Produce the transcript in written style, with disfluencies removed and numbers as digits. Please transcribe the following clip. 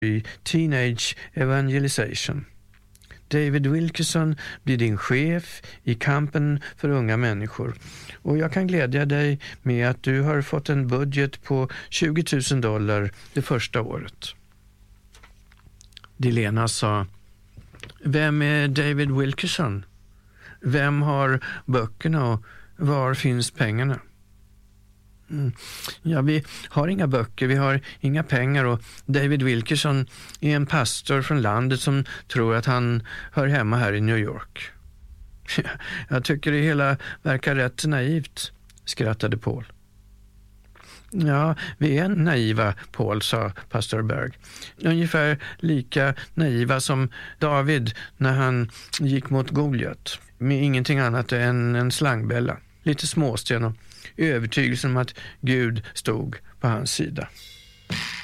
i Teenage Evangelization. David Wilkerson blir din chef i kampen för unga människor. Och jag kan glädja dig med att du har fått en budget på $20,000 det första året. Dilena sa: vem är David Wilkerson? Vem har böckerna och var finns pengarna? Ja, vi har inga böcker, vi har inga pengar, och David Wilkerson är en pastor från landet som tror att han hör hemma här i New York. Jag tycker det hela verkar rätt naivt, skrattade Paul. Ja, vi är naiva, Paul, sa pastor Berg. Ungefär lika naiva som David när han gick mot Goliat, med ingenting annat än en slangbälla, lite småsten och övertygelsen om att Gud stod på hans sida.